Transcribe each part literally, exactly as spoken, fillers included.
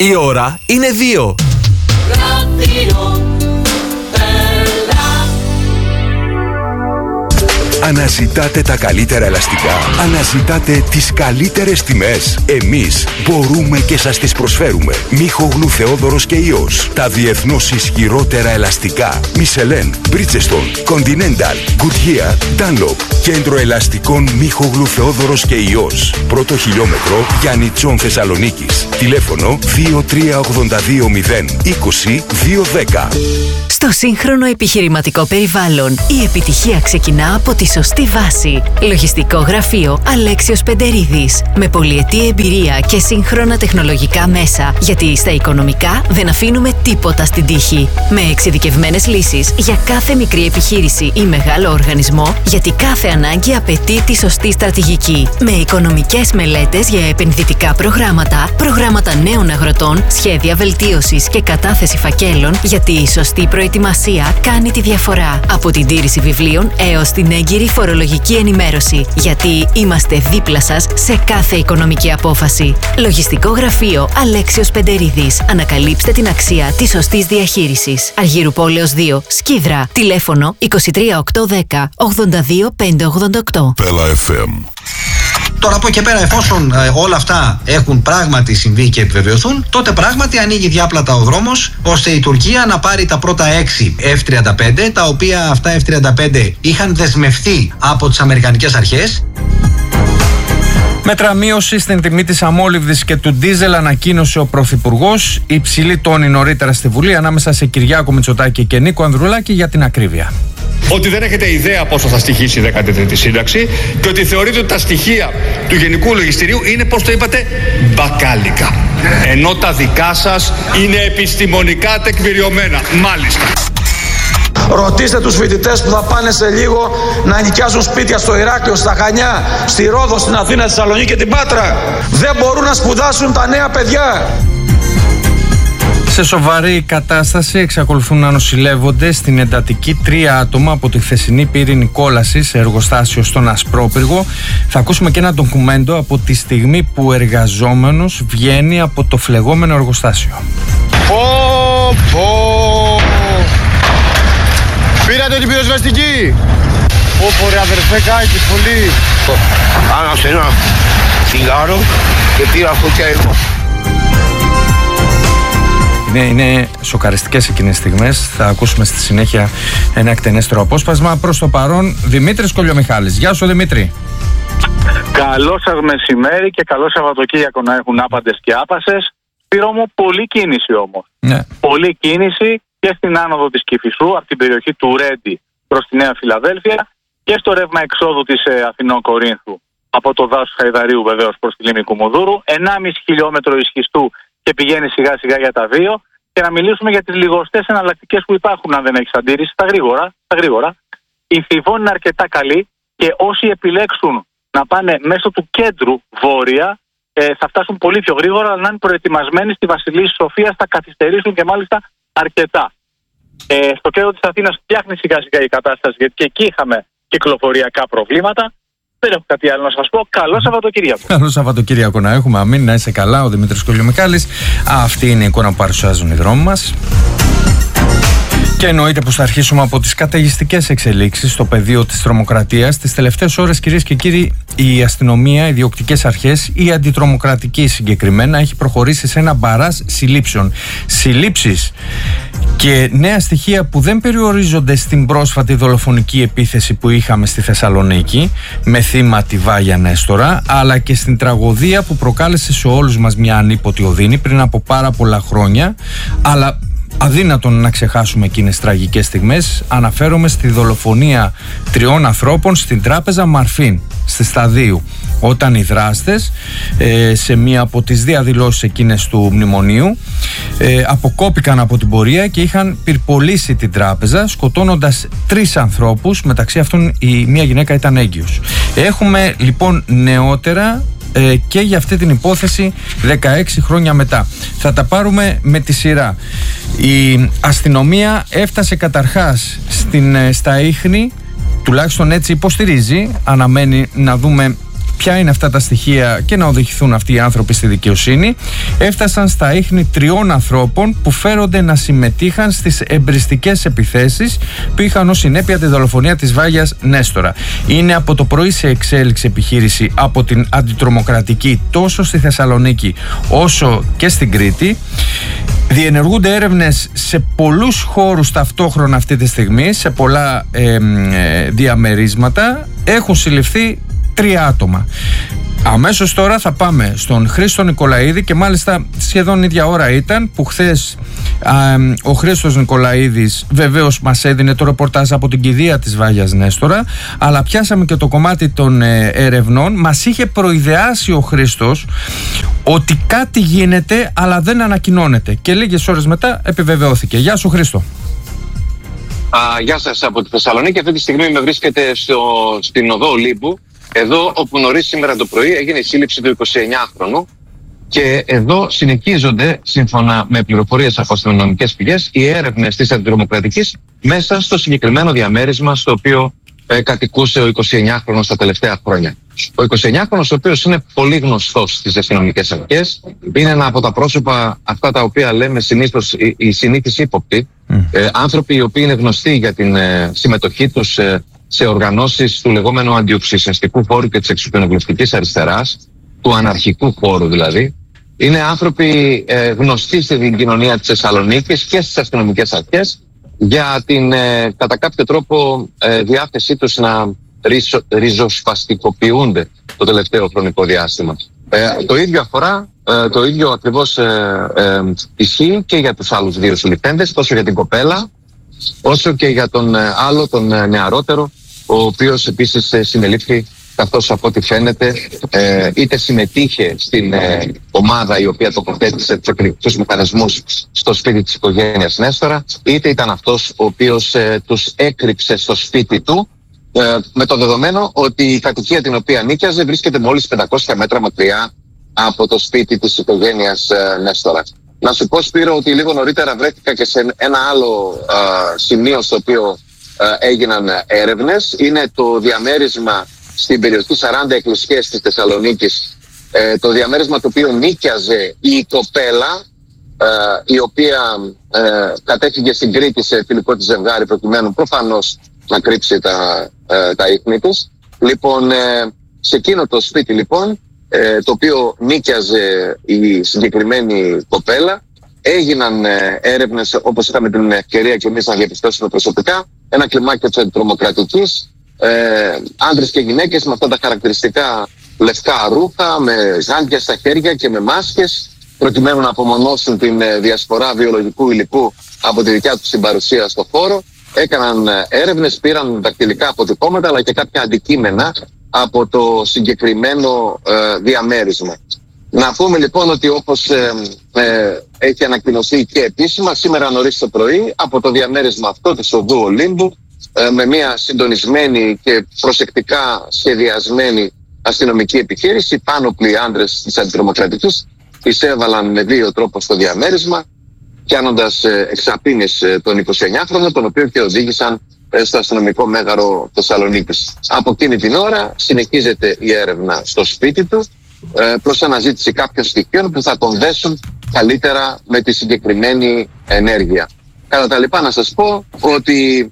Η ώρα είναι δύο. Αναζητάτε τα καλύτερα ελαστικά. Αναζητάτε τις καλύτερες τιμές. Εμείς μπορούμε και σας τις προσφέρουμε. Μίχογλου Θεόδωρος και Υιός. Τα διεθνώς ισχυρότερα ελαστικά. Μισελέν, Bridgestone, Continental, Goodyear, Dunlop. Κέντρο ελαστικών Μίχογλου Θεόδωρος και Υιός. Πρώτο χιλιόμετρο Γιάννητσον Θεσσαλονίκης. Τηλέφωνο δύο τρία ογδόντα δύο μηδέν είκοσι δύο δέκα. Στο σύγχρονο επιχειρηματικό περιβάλλον, η επιτυχία ξεκινά από τη σωστή βάση. Λογιστικό γραφείο Αλέξιος Πεντερίδης. Με πολυετή εμπειρία και σύγχρονα τεχνολογικά μέσα, γιατί στα οικονομικά δεν αφήνουμε τίποτα στην τύχη. Με εξειδικευμένες λύσεις για κάθε μικρή επιχείρηση ή μεγάλο οργανισμό, γιατί κάθε ανάγκη απαιτεί τη σωστή στρατηγική. Με οικονομικές μελέτες για επενδυτικά προγράμματα, προγράμματα νέων αγροτών, σχέδια βελτίωσης και κατάθεση φακέλων, γιατί η σωστή προετοιμασία Προετοιμασία κάνει τη διαφορά. Από την τήρηση βιβλίων έως την έγκυρη φορολογική ενημέρωση. Γιατί είμαστε δίπλα σας σε κάθε οικονομική απόφαση. Λογιστικό γραφείο Αλέξιος Πεντερίδης. Ανακαλύψτε την αξία της σωστής διαχείρισης. Αργύρου Πόλεως δύο, Σκίδρα. Τηλέφωνο είκοσι τρία οκτακόσια δέκα ογδόντα δύο πεντακόσια ογδόντα οκτώ. Πέλα εφ εμ. Τώρα από εκεί πέρα, εφόσον ε, όλα αυτά έχουν πράγματι συμβεί και επιβεβαιωθούν, τότε πράγματι ανοίγει διάπλατα ο δρόμος ώστε η Τουρκία να πάρει τα πρώτα έξι εφ τριάντα πέντε, τα οποία αυτά εφ τριάντα πέντε είχαν δεσμευτεί από τις αμερικανικές αρχές. Μέτρα μείωση στην τιμή της αμόλυβδης και του ντίζελ ανακοίνωσε ο Πρωθυπουργός. Υψηλή τόνη νωρίτερα στη Βουλή ανάμεσα σε Κυριάκο Μητσοτάκη και Νίκο Ανδρουλάκη για την ακρίβεια. Ότι δεν έχετε ιδέα πόσο θα στοιχήσει η δέκατη τρίτη σύνταξη και ότι θεωρείτε ότι τα στοιχεία του Γενικού Λογιστηρίου είναι, πώς το είπατε, μπακάλικα. Ενώ τα δικά σας είναι επιστημονικά τεκμηριωμένα. Μάλιστα. Ρωτήστε τους φοιτητές που θα πάνε σε λίγο να νοικιάζουν σπίτια στο Ηράκλειο, στα Χανιά, στη Ρόδο, στην Αθήνα, στη Θεσσαλονίκη και την Πάτρα. Δεν μπορούν να σπουδάσουν τα νέα παιδιά. Σε σοβαρή κατάσταση εξακολουθούν να νοσηλεύονται στην εντατική τρία άτομα από τη χθεσινή πύρινη κόλαση σε εργοστάσιο στον Ασπρόπυργο. Θα ακούσουμε και ένα ντοκουμέντο από τη στιγμή που ο εργαζόμενος βγαίνει από το φλεγόμενο εργοστάσιο. Πω, πω. Πήρατε την πυροσβεστική. Πω, πω ρε αδερφέ, κάκι πολύ. Άναψε ένα τσιγάρο και πήρα φωτιά εγώ. Ναι, είναι σοκαριστικές εκείνες στιγμές. Θα ακούσουμε στη συνέχεια ένα εκτενέστερο απόσπασμα. Προς το παρόν, Δημήτρης Κολιομιχάλης. Γεια σου, Δημήτρη. Καλό σας μεσημέρι και καλό Σαββατοκύριακο να έχουν άπαντες και άπασες. Πυρόμο, πολλή κίνηση όμως. Ναι. Πολλή κίνηση και στην άνοδο της Κηφισού, από την περιοχή του Ρέντι προς τη Νέα Φιλαδέλφια και στο ρεύμα εξόδου της ε, Αθηνών Κορίνθου από το δάσος Χαϊδαρίου βεβαίως προς τη λίμνη Κουμουνδούρου. ενάμιση χιλιόμετρο ισχυστού και πηγαίνει σιγά σιγά για τα δύο. Και να μιλήσουμε για τις λιγοστές εναλλακτικές που υπάρχουν, αν δεν έχεις αντίρρηση, στα γρήγορα. Στα γρήγορα. Η Θηβών είναι αρκετά καλή και όσοι επιλέξουν να πάνε μέσω του κέντρου βόρεια ε, θα φτάσουν πολύ πιο γρήγορα, αλλά να είναι προετοιμασμένοι στη Βασιλής Σοφίας, θα καθυστερήσουν και μάλιστα αρκετά. Ε, στο κέντρο της Αθήνας φτιάχνει σιγά σιγά η κατάσταση, γιατί και εκεί είχαμε κυκλοφοριακά προβλήματα. Δεν έχω κάτι άλλο να σας πω. Καλό Σαββατοκύριακο. Καλό Σαββατοκύριακο να έχουμε. Αμήν, να είσαι καλά. Ο Δημήτρης Κολιομιχάλης. Αυτή είναι η εικόνα που παρουσιάζουν οι δρόμοι μας. Και εννοείται πως θα αρχίσουμε από τις καταιγιστικές εξελίξεις στο πεδίο της τρομοκρατίας. Τις τελευταίες ώρες, κυρίες και κύριοι, η αστυνομία, οι διοκτικές αρχές, η αντιτρομοκρατική συγκεκριμένα, έχει προχωρήσει σε ένα μπαράζ συλλήψεων. Συλλήψεις και νέα στοιχεία που δεν περιορίζονται στην πρόσφατη δολοφονική επίθεση που είχαμε στη Θεσσαλονίκη με θύμα τη Βάγια Νέστορα, αλλά και στην τραγωδία που προκάλεσε σε όλους μας μια ανίποτη οδύνη πριν από πάρα πολλά χρόνια, αλλά αδύνατον να ξεχάσουμε εκείνες τραγικές στιγμές. Αναφέρομαι στη δολοφονία τριών ανθρώπων στην τράπεζα Μαρφίν στη Σταδίου, όταν οι δράστες ε, σε μία από τις διαδηλώσεις εκείνες του μνημονίου ε, αποκόπηκαν από την πορεία και είχαν πυρπολίσει την τράπεζα, σκοτώνοντας τρεις ανθρώπους, μεταξύ αυτών η μία γυναίκα ήταν έγκυος. Έχουμε λοιπόν νεότερα ε, και για αυτή την υπόθεση δεκαέξι χρόνια μετά. Θα τα πάρουμε με τη σειρά. Η αστυνομία έφτασε καταρχάς στην, στα Ίχνη, τουλάχιστον έτσι υποστηρίζει, αναμένει να δούμε ποια είναι αυτά τα στοιχεία και να οδηγηθούν αυτοί οι άνθρωποι στη δικαιοσύνη, έφτασαν στα ίχνη τριών ανθρώπων που φέρονται να συμμετείχαν στις εμπριστικές επιθέσεις που είχαν ως συνέπεια τη δολοφονία της Βάγιας Νέστορα. Είναι από το πρωί σε εξέλιξη επιχείρηση από την αντιτρομοκρατική τόσο στη Θεσσαλονίκη όσο και στην Κρήτη. Διενεργούνται έρευνες σε πολλούς χώρους ταυτόχρονα αυτή τη στιγμή, σε πολλά ε, ε, διαμερίσματα. Έχουν συλληφθεί τρία άτομα. Αμέσως τώρα θα πάμε στον Χρήστο Νικολαίδη και μάλιστα σχεδόν ίδια ώρα ήταν που χθες α, ο Χρήστος Νικολαίδης βεβαίως μας έδινε το ρεπορτάζ από την κηδεία της Βάγιας Νέστορα, αλλά πιάσαμε και το κομμάτι των ε, ερευνών. Μας είχε προειδεάσει ο Χρήστος ότι κάτι γίνεται αλλά δεν ανακοινώνεται και λίγες ώρες μετά επιβεβαιώθηκε. Γεια σου Χρήστο. Α, γεια σας από τη Θεσσαλονίκη. Αυτή τη στιγμή με βρίσκεται στο, στην οδό Ολύμπου, εδώ όπου νωρίς σήμερα το πρωί έγινε η σύλληψη του εικοσιεννιάχρονου και εδώ συνεχίζονται, σύμφωνα με πληροφορίες από αστυνομικές πηγές, οι έρευνες της αντιτρομοκρατικής μέσα στο συγκεκριμένο διαμέρισμα στο οποίο ε, κατοικούσε ο εικοσιεννιάχρονος τα τελευταία χρόνια. Ο εικοσιεννιάχρονος, ο οποίος είναι πολύ γνωστός στις αστυνομικές αρχές, είναι ένα από τα πρόσωπα αυτά τα οποία λέμε συνήθως οι, οι συνήθεις ύποπτοι, mm. ε, άνθρωποι οι οποίοι είναι γνωστοί για την ε, συμμετοχή τους ε, σε οργανώσεις του λεγόμενου αντιοξυσιαστικού χώρου και της εξουκοινοβουλευτικής αριστεράς, του αναρχικού χώρου δηλαδή. Είναι άνθρωποι ε, γνωστοί στην κοινωνία της Θεσσαλονίκης και στις αστυνομικές αρχές για την ε, κατά κάποιο τρόπο ε, διάθεσή τους να ριζο, ριζοσπαστικοποιούνται το τελευταίο χρονικό διάστημα. Ε, το ίδιο αφορά, ε, το ίδιο ακριβώς ε, ε, ισχύει και για τους άλλους δύο συλληφθέντες, τόσο για την κοπέλα όσο και για τον ε, άλλο, τον ε, νεαρότερο, ο οποίος επίσης ε, συνελήφθη, καθώς από ό,τι φαίνεται ε, είτε συμμετείχε στην ε, ομάδα η οποία τοποθέτησε τους εκρηκτικούς μηχανισμούς στο σπίτι της οικογένειας Νέστορα, είτε ήταν αυτός ο οποίος ε, τους έκρυψε στο σπίτι του, ε, με το δεδομένο ότι η κατοικία την οποία νίκιαζε βρίσκεται μόλις πεντακόσια μέτρα μακριά από το σπίτι της οικογένειας ε, Νέστορα. Να σου πω, Σπύρο, ότι λίγο νωρίτερα βρέθηκα και σε ένα άλλο ε, σημείο στο οποίο ε, έγιναν έρευνες. Είναι το διαμέρισμα στην περιοχή σαράντα Εκκλησίες της Θεσσαλονίκης, ε, το διαμέρισμα το οποίο νίκιαζε η κοπέλα, ε, η οποία ε, κατέφυγε στην Κρήτη σε φιλικό της ζευγάρι προκειμένου προφανώς να κρύψει τα, ε, τα ίχνη της. Λοιπόν, ε, σε εκείνο το σπίτι λοιπόν, ε, το οποίο νίκιαζε η συγκεκριμένη κοπέλα, έγιναν ε, έρευνες, όπως είχαμε την ευκαιρία και εμείς να διαπιστώσουμε προσωπικά, ένα κλιμάκιο της αντιτρομοκρατικής, Ε, άντρες και γυναίκες με αυτά τα χαρακτηριστικά λευκά ρούχα, με γάντια στα χέρια και με μάσκες, προκειμένου να απομονώσουν την ε, διασπορά βιολογικού υλικού από τη δικιά τους την παρουσία στο χώρο. Έκαναν ε, έρευνες, πήραν δακτυλικά αποτυπώματα αλλά και κάποια αντικείμενα από το συγκεκριμένο ε, διαμέρισμα. Να πούμε λοιπόν ότι όπως ε, ε, έχει ανακοινωθεί και επίσημα, σήμερα νωρίς το πρωί από το διαμέρισμα αυτό της οδού Ολύμπου, με μια συντονισμένη και προσεκτικά σχεδιασμένη αστυνομική επιχείρηση, πάνωπλοι άντρες της αντιτρομοκρατικής εισέβαλαν με δύο τρόπους στο διαμέρισμα, πιάνοντας εξαπίνης τον εικοσιεννιάχρονο, τον οποίο και οδήγησαν στο αστυνομικό μέγαρο Θεσσαλονίκης. Από εκείνη την ώρα συνεχίζεται η έρευνα στο σπίτι του προς αναζήτηση κάποιων στοιχείων που θα τον δέσουν καλύτερα με τη συγκεκριμένη ενέργεια. Κατά τα λοιπά, να σας πω ότι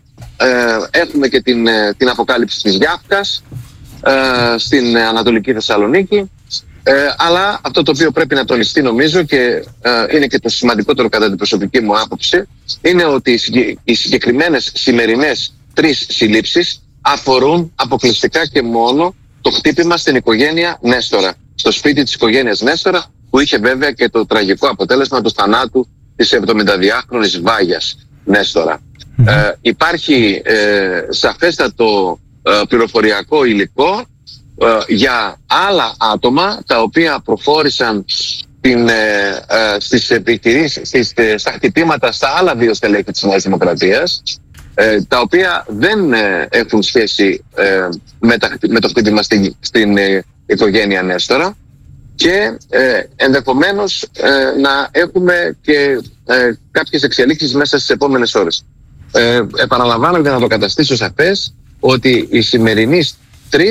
Ε, έχουμε και την, την αποκάλυψη της Γιάφκας ε, στην Ανατολική Θεσσαλονίκη, ε, αλλά αυτό το οποίο πρέπει να τονιστεί νομίζω και ε, είναι και το σημαντικότερο κατά την προσωπική μου άποψη, είναι ότι οι συγκεκριμένες σημερινές τρεις συλλήψεις αφορούν αποκλειστικά και μόνο το χτύπημα στην οικογένεια Νέστορα, στο σπίτι της οικογένειας Νέστορα, που είχε βέβαια και το τραγικό αποτέλεσμα του θανάτου της εβδομηνταδυάχρονης Βάγιας Νέστορα. Mm-hmm. Ε, υπάρχει ε, σαφέστατο ε, πληροφοριακό υλικό ε, για άλλα άτομα τα οποία προχώρησαν την, ε, ε, στις επιχειρήσεις, στις, στα χτυπήματα στα άλλα δύο στελέχη της Νέας Δημοκρατίας, ε, τα οποία δεν ε, έχουν σχέση ε, με, τα, με το χτύπημα στην, στην ε, οικογένεια Νέστορα και ε, ενδεχομένως ε, να έχουμε και ε, κάποιες εξελίξεις μέσα στις επόμενες ώρες. Ε, επαναλαμβάνω για να το καταστήσω σαφές ότι οι σημερινοί τρεις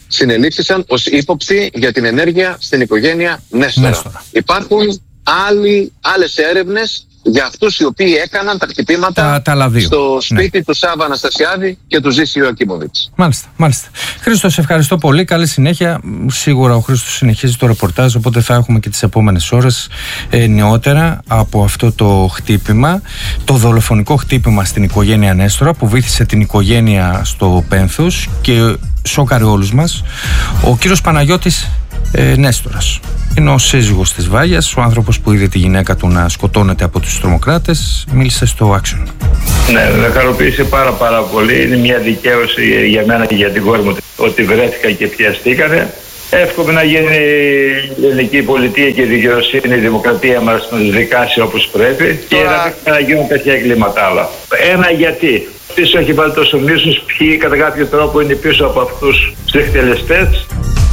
συνελήφθησαν ως ύποπτοι για την ενέργεια στην οικογένεια Νέστορα. Νέστορα. Υπάρχουν άλλοι, άλλες έρευνες για αυτούς οι οποίοι έκαναν τα χτυπήματα τα, τα στο σπίτι ναι. του Σάββα Αναστασιάδη και του Ζήση Ιωακίμοβιτς. Μάλιστα, μάλιστα. Χρήστο, σε ευχαριστώ πολύ. Καλή συνέχεια. Σίγουρα ο Χρήστος συνεχίζει το ρεπορτάζ, οπότε θα έχουμε και τις επόμενες ώρες ε, νεότερα από αυτό το χτύπημα. Το δολοφονικό χτύπημα στην οικογένεια Νέστορα που βήθησε την οικογένεια στο πένθος και σόκαρε όλους μας. Ο κύριος Παναγιώτης ε, Νέστορας είναι ο σύζυγος της Βάγιας, ο άνθρωπος που είδε τη γυναίκα του να σκοτώνεται από τους τρομοκράτες. Μίλησε στο Action. Ναι, με χαροποίησε πάρα πάρα πολύ. Είναι μια δικαίωση για μένα και για την κόρη μου ότι βρέθηκα και πιαστήκανε. Εύχομαι να γίνει η ελληνική πολιτεία και η δικαιοσύνη, η δημοκρατία μας να δικάσει όπως πρέπει και να, να γίνουν τέτοια εγκλήματα άλλα. Ένα γιατί. Πίσω έχει βάλει τόσο μίσος, ποιοι κατά κάποιο τρόπο είναι πίσω από αυτούς τους εκτελεστές.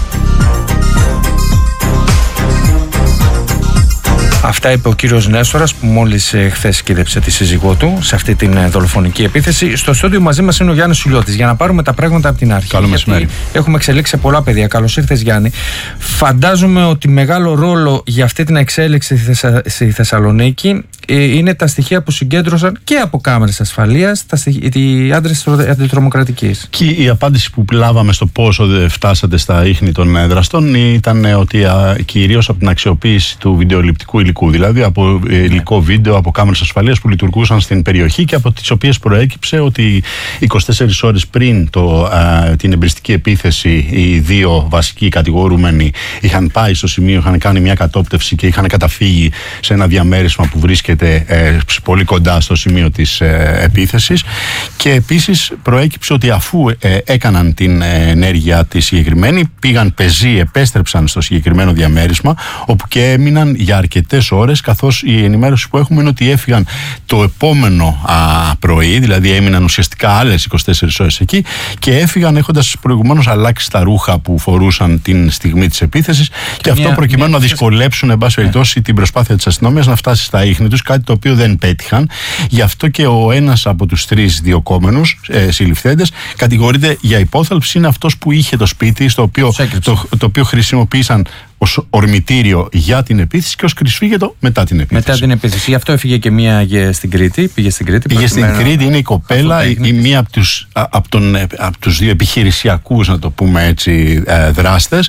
Αυτά είπε ο κύριος Νέστορας που μόλις ε, χθες κοίτεψε τη σύζυγό του σε αυτή την ε, δολοφονική επίθεση. Στο στούντιο μαζί μας είναι ο Γιάννης Σουλιώτης για να πάρουμε τα πράγματα από την αρχή. Καλό μεσημέρι. Έχουμε εξελίξει σε πολλά παιδιά. Καλώς ήρθες, Γιάννη. Φαντάζομαι ότι μεγάλο ρόλο για αυτή την εξέλιξη στη, Θεσσα... στη Θεσσαλονίκη ε, είναι τα στοιχεία που συγκέντρωσαν και από κάμερες ασφαλείας τα στοιχ... οι άντρες της αντιτρομοκρατικής. Και η απάντηση που λάβαμε στο πόσο φτάσατε στα ίχνη των δραστών ήταν ότι κυρίως από την αξιοποίηση του βιντεοληπτικού υλικού, δηλαδή από υλικό βίντεο, από κάμερες ασφαλείας που λειτουργούσαν στην περιοχή και από τις οποίες προέκυψε ότι είκοσι τέσσερις ώρες πριν το, α, την εμπριστική επίθεση οι δύο βασικοί κατηγορούμενοι είχαν πάει στο σημείο, είχαν κάνει μια κατόπτευση και είχαν καταφύγει σε ένα διαμέρισμα που βρίσκεται ε, πολύ κοντά στο σημείο της ε, επίθεσης και επίσης προέκυψε ότι αφού ε, έκαναν την ε, ενέργεια τη συγκεκριμένη, πήγαν πεζοί, επέστρεψαν στο συγκεκριμένο διαμέρισμα όπου και έμειναν για αρκετές ώρες, καθώς η ενημέρωση που έχουμε είναι ότι έφυγαν το επόμενο α, πρωί, δηλαδή έμειναν ουσιαστικά άλλες είκοσι τέσσερις ώρες εκεί και έφυγαν έχοντας προηγουμένως αλλάξει τα ρούχα που φορούσαν την στιγμή της επίθεσης και, και αυτό μια, προκειμένου μια... να δυσκολέψουν εν πάση περιπτώσει yeah. την προσπάθεια της αστυνομίας να φτάσει στα ίχνη τους, κάτι το οποίο δεν πέτυχαν. Γι' αυτό και ο ένας από τους τρεις διοκόμενους ε, συλληφθέντες κατηγορείται για υπόθαλψη, είναι αυτός που είχε το σπίτι στο οποίο, το, το οποίο χρησιμοποίησαν ως ορμητήριο για την επίθεση και ως κρυσφύγετο μετά την επίθεση. Μετά την επίθεση. Γι' αυτό έφυγε και μία στην Κρήτη. Πήγε στην Κρήτη. Πήγε στην Κρήτη, είναι η κοπέλα, η μία από τους, από, τον, από τους δύο επιχειρησιακούς, να το πούμε έτσι, δράστες.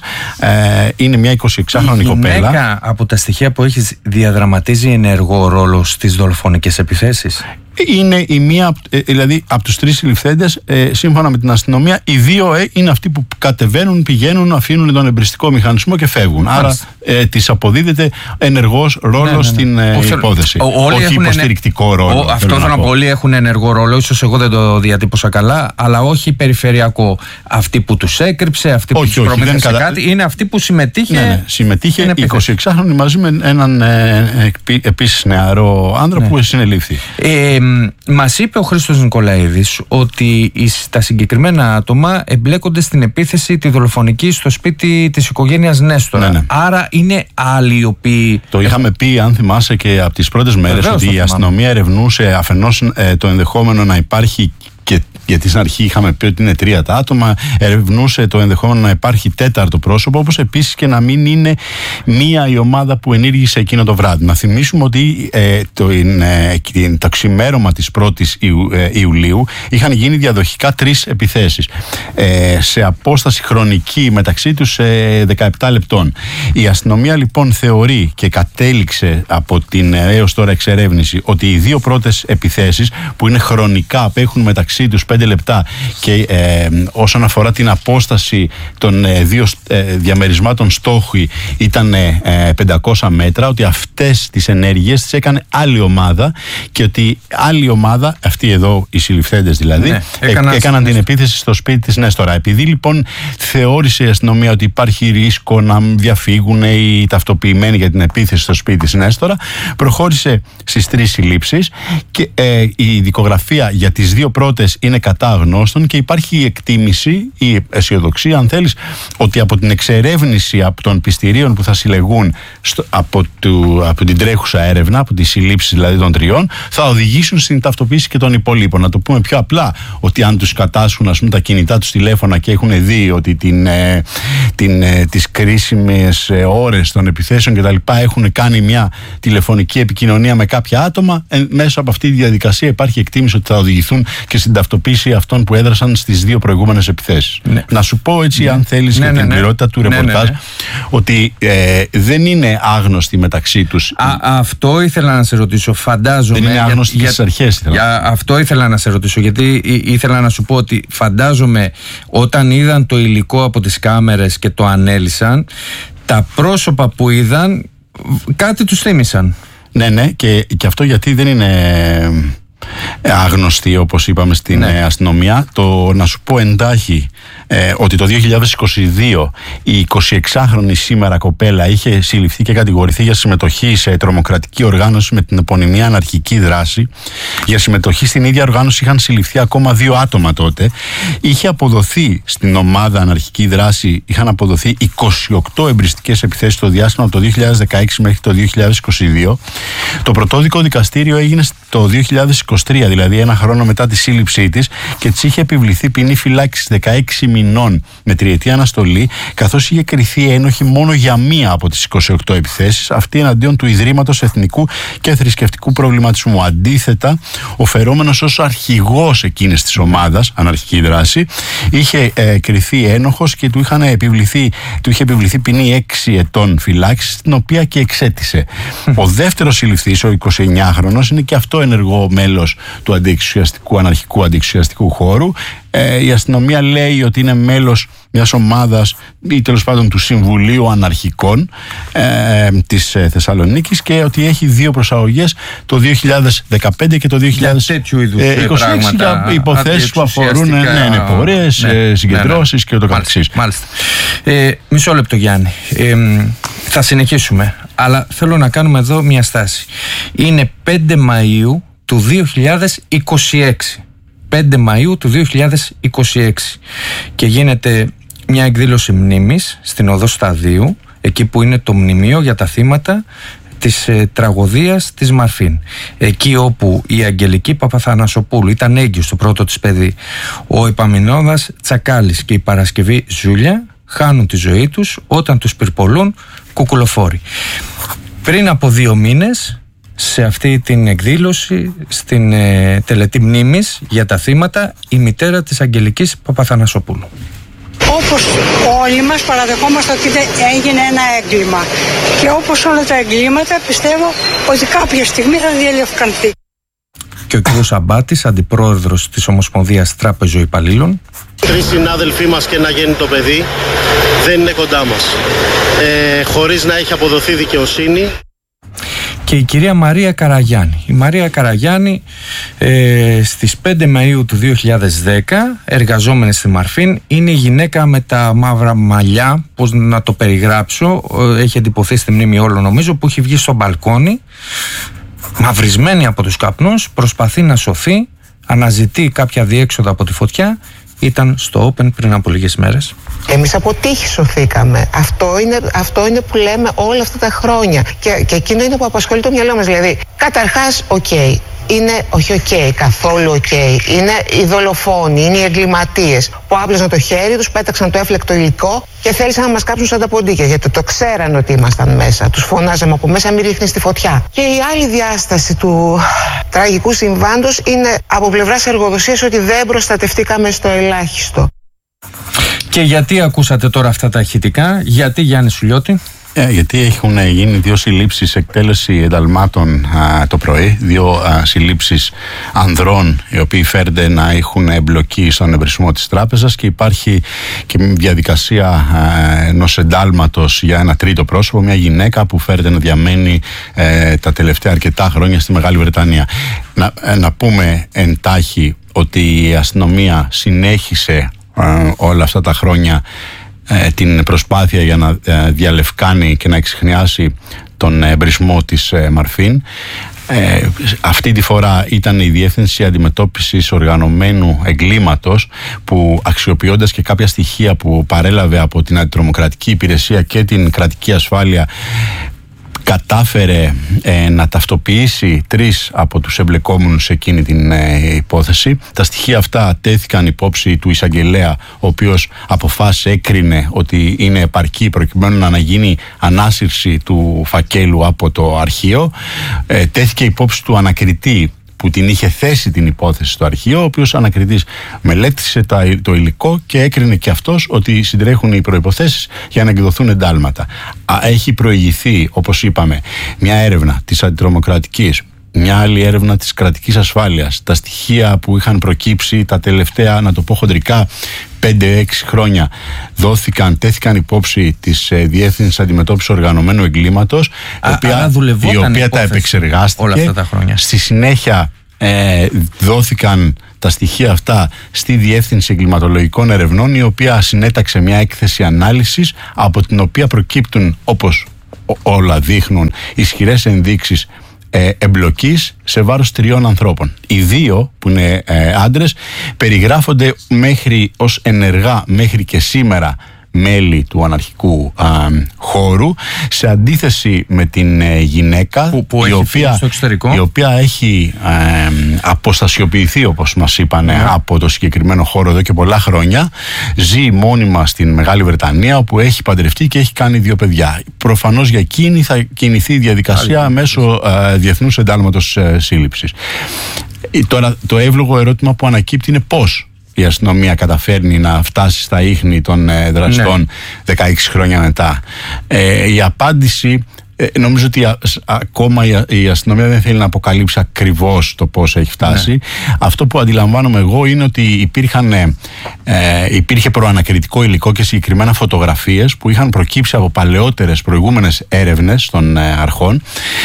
Είναι μια εικοσιεξάχρονη κοπέλα. Η γυναίκα από τα στοιχεία που έχεις διαδραματίζει ενεργό ρόλο στις δολοφονικές επιθέσεις. Είναι η μία, δηλαδή από τους τρεις συλληφθέντες, ε, σύμφωνα με την αστυνομία, οι δύο ε, είναι αυτοί που κατεβαίνουν, πηγαίνουν, αφήνουν τον εμπριστικό μηχανισμό και φεύγουν. Άρα ε, της αποδίδεται ενεργός ρόλο ναι, ναι, ναι. στην ε, υπόθεση. Ο, όχι υποστηρικτικό ενε... ρόλο. Ο, αυτό θέλω να πω. Πολλοί έχουν ενεργό ρόλο, ίσως εγώ δεν το διατύπωσα καλά, αλλά όχι περιφερειακό. Αυτοί που τους έκρυψε, αυτοί που τους προμήθησε κατα... κάτι, είναι αυτοί που συμμετείχε. Ναι, ναι. Συμμετείχε εικοσιεξάχρονη μαζί με έναν ε, ε, επίσης νεαρό άντρα ναι. που συνελήφθη. Ε, Μας είπε ο Χρήστος Νικολαίδης ότι τα συγκεκριμένα άτομα εμπλέκονται στην επίθεση τη δολοφονική στο σπίτι της οικογένειας Νέστορα. Ναι, ναι. Άρα είναι άλλοι οι οποίοι... Το είχαμε πει, αν θυμάσαι, και από τις πρώτες μέρες, βεβαίως, ότι η αστυνομία ερευνούσε αφενός ε, το ενδεχόμενο να υπάρχει, και γιατί στην αρχή είχαμε πει ότι είναι τρία τα άτομα, ερευνούσε το ενδεχόμενο να υπάρχει τέταρτο πρόσωπο, όπως επίσης και να μην είναι μία η ομάδα που ενήργησε εκείνο το βράδυ. Να θυμίσουμε ότι ε, το, ε, το ξημέρωμα της πρώτης Ιου, ε, Ιουλίου είχαν γίνει διαδοχικά τρεις επιθέσεις ε, σε απόσταση χρονική μεταξύ τους ε, δεκαεπτά λεπτών. Η αστυνομία λοιπόν θεωρεί και κατέληξε από την έως τώρα εξερεύνηση ότι οι δύο πρώτες επιθέσεις που είναι χρονικά απέχουν μεταξύ τους πέντε λεπτά και ε, όσον αφορά την απόσταση των ε, δύο ε, διαμερισμάτων στόχοι ήταν ε, πεντακόσια μέτρα, ότι αυτές τις ενέργειες τις έκανε άλλη ομάδα και ότι άλλη ομάδα, αυτοί εδώ οι συλληφθέντες δηλαδή, ναι, έκαναν, έκαναν την επίθεση στο σπίτι της Νέστορα. Επειδή λοιπόν θεώρησε η αστυνομία ότι υπάρχει ρίσκο να διαφύγουν οι ταυτοποιημένοι για την επίθεση στο σπίτι της Νέστορα, προχώρησε στις τρεις συλλήψεις και ε, η δικογραφία για τις δύο πρώτες είναι κατά αγνώστων και υπάρχει η εκτίμηση, η αισιοδοξία αν θέλεις, ότι από την εξερεύνηση από των πιστηρίων που θα συλλεγούν στο, από, του, από την τρέχουσα έρευνα, από τις συλλήψεις δηλαδή των τριών, θα οδηγήσουν στην ταυτοποίηση και των υπολείπων. Να το πούμε πιο απλά, ότι αν τους κατάσχουν ας πούμε τα κινητά τους τηλέφωνα και έχουν δει ότι την, ε, την, ε, τις κρίσιμες ε, ώρες των επιθέσεων κτλ. Έχουν κάνει μια τηλεφωνική επικοινωνία με κάποια άτομα, ε, μέσα από αυτή τη διαδικασία υπάρχει εκτίμηση ότι θα οδηγηθούν και στην ταυτοποίηση αυτών που έδρασαν στις δύο προηγούμενες επιθέσεις. Ναι. Να σου πω έτσι, ναι. αν θέλεις, ναι, για ναι, την ναι. πληρότητα του ναι, ρεπορτάζ, ναι, ναι. ότι ε, δεν είναι άγνωστοι μεταξύ τους. Α, αυτό ήθελα να σε ρωτήσω. Φαντάζομαι. Δεν είναι άγνωστοι για, στις αρχές. Για, για αυτό ήθελα να σε ρωτήσω, γιατί ήθελα να σου πω ότι φαντάζομαι όταν είδαν το υλικό από τις κάμερες και το ανέλυσαν, τα πρόσωπα που είδαν κάτι τους θύμισαν. Ναι, ναι, και, και αυτό γιατί δεν είναι άγνωστοι όπως είπαμε στην ναι. αστυνομία. Το να σου πω εντάχει ε, ότι το δύο χιλιάδες είκοσι δύο η εικοσιεξάχρονη σήμερα κοπέλα είχε συλληφθεί και κατηγορηθεί για συμμετοχή σε τρομοκρατική οργάνωση με την επωνυμία αναρχική δράση. Για συμμετοχή στην ίδια οργάνωση είχαν συλληφθεί ακόμα δύο άτομα τότε. Είχε αποδοθεί στην ομάδα αναρχική δράση, είχαν αποδοθεί είκοσι οκτώ εμπριστικές επιθέσεις στο διάστημα από το δύο χιλιάδες δεκαέξι μέχρι το δύο χιλιάδες είκοσι δύο. Το πρωτόδικο δικαστήριο έγινε το δύο χιλιάδες είκοσι τρία, δηλαδή ένα χρόνο μετά τη σύλληψή της, και της είχε επιβληθεί ποινή φυλάκισης δεκαέξι μηνών με τριετή αναστολή, καθώς είχε κριθεί ένοχη μόνο για μία από τις είκοσι οκτώ επιθέσεις, αυτή εναντίον του Ιδρύματος Εθνικού και Θρησκευτικού Προβληματισμού. Αντίθετα, ο φερόμενος ως αρχηγός εκείνης της ομάδας, αναρχική δράση, είχε ε, κριθεί ένοχος και του, είχαν επιβληθεί, του είχε επιβληθεί ποινή έξι ετών φυλάκισης, την οποία και εξέτησε. Ο δεύτερος συλληφθής, ο εικοσιεννιάχρονος, είναι και αυτό ενεργό μέλος του αντιεξουσιαστικού, αναρχικού αντιεξουσιαστικού χώρου. Ε, η αστυνομία λέει ότι είναι μέλος μιας ομάδας ή τέλος πάντων του Συμβουλίου Αναρχικών ε, της ε, Θεσσαλονίκης, και ότι έχει δύο προσαγωγές το δύο χιλιάδες δεκαπέντε και το δύο χιλιάδες είκοσι για υποθέσεις που αφορούν ναι, ναι, πορείες, ναι, συγκεντρώσεις ναι, ναι. και ούτω καθεξής. Μάλιστα. Ε, μισό λεπτό, Γιάννη. Ε, θα συνεχίσουμε, αλλά θέλω να κάνουμε εδώ μια στάση. Είναι πέντε Μαΐου του δύο χιλιάδες είκοσι έξι. πέντε Μαΐου του δύο χιλιάδες είκοσι έξι και γίνεται μια εκδήλωση μνήμης στην Οδό Σταδίου, εκεί που είναι το μνημείο για τα θύματα της ε, τραγωδίας της Μαρφίν, εκεί όπου η Αγγελική Παπαθανασοπούλου ήταν έγκυος στο πρώτο της παιδί, ο Επαμεινώδας Τσακάλης και η Παρασκευή Ζούλια χάνουν τη ζωή τους όταν τους πυρπολούν κουκουλοφόροι. Πριν από δύο μήνες, σε αυτή την εκδήλωση, στην ε, τελετή μνήμης για τα θύματα, η μητέρα της Αγγελικής Παπαθανασοπούλου. Όπως όλοι μας παραδεχόμαστε ότι έγινε ένα έγκλημα, και όπως όλα τα εγκλήματα πιστεύω ότι κάποια στιγμή θα διελευκανθεί. Και ο κ. Σαμπάτης, αντιπρόεδρος της Ομοσπονδίας Τράπεζο-Υπαλλήλων. Τρεις συνάδελφοί μας και να γίνει το παιδί δεν είναι κοντά μας, ε, χωρίς να έχει αποδοθεί δικαιοσύνη. Και η κυρία Μαρία Καραγιάννη. Η Μαρία Καραγιάννη ε, στις πέντε Μαΐου του δύο χιλιάδες δέκα, εργαζόμενη στη Μαρφίν, είναι η γυναίκα με τα μαύρα μαλλιά, πώς να το περιγράψω, έχει εντυπωθεί στη μνήμη όλο νομίζω, που έχει βγει στο μπαλκόνι, μαυρισμένη από τους καπνούς, προσπαθεί να σωθεί, αναζητεί κάποια διέξοδα από τη φωτιά. Ήταν στο Open πριν από λίγες μέρες. Εμείς από τύχη σωθήκαμε. Αυτό είναι, αυτό είναι που λέμε όλα αυτά τα χρόνια. Και, και εκείνο είναι που απασχολεί το μυαλό μας. Δηλαδή, καταρχάς, οκ. Okay. Είναι, όχι οκ, okay, καθόλου οκ. Okay. Είναι οι δολοφόνοι, είναι οι εγκληματίες που άπλωσαν το χέρι τους, πέταξαν το έφλεκτο υλικό και θέλησαν να μας κάψουν σαν τα ποντίκια. Γιατί το ξέραν ότι ήμασταν μέσα. Τους φωνάζαμε από μέσα, μην ρίχνεις τη φωτιά. Και η άλλη διάσταση του τραγικού συμβάντος είναι από πλευράς εργοδοσίας ότι δεν προστατευτήκαμε στο ελάχιστο. Και γιατί ακούσατε τώρα αυτά τα ηχητικά, γιατί, Γιάννη Σουλιώτη? Ε, γιατί έχουν γίνει δύο συλλήψεις εκτέλεση ενταλμάτων α, το πρωί, δύο α, συλλήψεις ανδρών οι οποίοι φέρνται να έχουν εμπλοκή στον εμπρισμό της τράπεζας, και υπάρχει και μια διαδικασία α, ενός εντάλματος για ένα τρίτο πρόσωπο, μια γυναίκα που φέρνται να διαμένει ε, τα τελευταία αρκετά χρόνια στη Μεγάλη Βρετανία. Να, ε, να πούμε εντάχει ότι η αστυνομία συνέχισε ε, όλα αυτά τα χρόνια την προσπάθεια για να διαλευκάνει και να εξιχνιάσει τον εμπρισμό της ε, Μαρφίν. Ε, αυτή τη φορά ήταν η Διεύθυνση Αντιμετώπισης Οργανωμένου Εγκλήματος, που αξιοποιώντας και κάποια στοιχεία που παρέλαβε από την Αντιτρομοκρατική Υπηρεσία και την Κρατική Ασφάλεια, κατάφερε ε, να ταυτοποιήσει τρεις από τους εμπλεκόμενους σε εκείνη την ε, υπόθεση. Τα στοιχεία αυτά τέθηκαν υπόψη του εισαγγελέα, ο οποίος αποφάσισε, έκρινε ότι είναι επαρκή προκειμένου να αναγίνει ανάσυρση του φακέλου από το αρχείο. Ε, τέθηκε υπόψη του ανακριτή που την είχε θέσει την υπόθεση στο αρχείο, ο οποίος ανακριτής μελέτησε το υλικό και έκρινε και αυτός ότι συντρέχουν οι προϋποθέσεις για να εκδοθούν εντάλματα. Έχει προηγηθεί, όπως είπαμε, μια έρευνα της αντιτρομοκρατικής, μια άλλη έρευνα της κρατικής ασφάλειας. Τα στοιχεία που είχαν προκύψει τα τελευταία, να το πω χοντρικά, πέντε έξι χρόνια δόθηκαν, τέθηκαν υπόψη της ε, Διεύθυνσης Αντιμετώπισης Οργανωμένου Εγκλήματος, Α, η οποία, η οποία τα επεξεργάστηκε. Όλα αυτά τα χρόνια. Στη συνέχεια ε, δόθηκαν τα στοιχεία αυτά στη Διεύθυνση Εγκληματολογικών Ερευνών, η οποία συνέταξε μια έκθεση ανάλυσης, από την οποία προκύπτουν, όπως όλα δείχνουν, ισχυρές ενδείξεις Ε, εμπλοκής σε βάρος τριών ανθρώπων. Οι δύο, που είναι ε, άντρες, περιγράφονται μέχρι ως ενεργά μέχρι και σήμερα μέλη του αναρχικού α, χώρου, σε αντίθεση με την ε, γυναίκα που, που η, έχει οποία, στο εξωτερικό. η οποία έχει ε, αποστασιοποιηθεί, όπως μας είπανε, yeah. από το συγκεκριμένο χώρο εδώ και πολλά χρόνια. Ζει μόνιμα στην Μεγάλη Βρετανία, όπου έχει παντρευτεί και έχει κάνει δύο παιδιά. Προφανώς για εκείνη θα κινηθεί η διαδικασία Άλλη, μέσω ε, διεθνούς εντάλματος ε, σύλληψης. Ε, τώρα το εύλογο ερώτημα που ανακύπτει είναι πώς η αστυνομία καταφέρνει να φτάσει στα ίχνη των ε, δραστών ναι. δεκαέξι χρόνια μετά. Ε, η απάντηση, ε, νομίζω ότι α, ακόμα η, η αστυνομία δεν θέλει να αποκαλύψει ακριβώς το πώς έχει φτάσει. Ναι. Αυτό που αντιλαμβάνομαι εγώ είναι ότι υπήρχαν, ε, ε, υπήρχε προανακριτικό υλικό και συγκεκριμένα φωτογραφίες που είχαν προκύψει από παλαιότερες προηγούμενες έρευνες των ε, αρχών.